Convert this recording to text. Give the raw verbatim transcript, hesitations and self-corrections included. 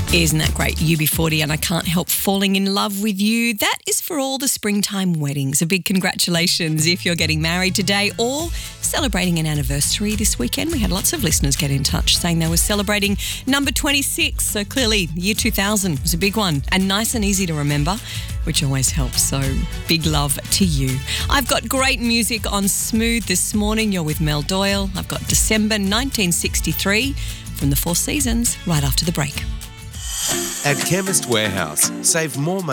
Isn't that great? U B forty and I Can't Help Falling in Love with You. That is for all the springtime weddings. A big congratulations if you're getting married today or celebrating an anniversary this weekend. We had lots of listeners get in touch saying they were celebrating number twenty-six. So clearly, year two thousand was a big one and nice and easy to remember, which always helps. So big love to you. I've got great music on Smooth this morning. You're with Mel Doyle. I've got December nineteen sixty-three from the Four Seasons right after the break. At Chemist Warehouse, save more money.